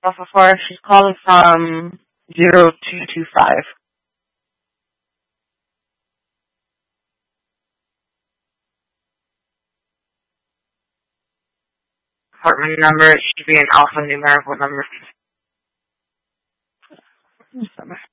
Alpha 4. She's calling from 0225. Apartment number, it should be an alphanumerical number.